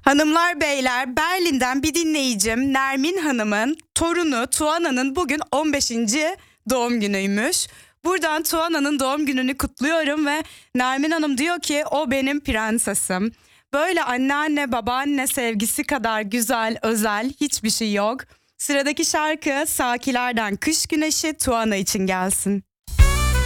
Hanımlar beyler, Berlin'den bir dinleyicim Nermin Hanım'ın torunu Tuana'nın bugün 15. doğum günüymüş. Buradan Tuana'nın doğum gününü kutluyorum ve Nermin Hanım diyor ki o benim prensesim. Böyle anneanne babaanne sevgisi kadar güzel, özel hiçbir şey yok. Sıradaki şarkı Sakilerden Kış Güneşi Tuana için gelsin.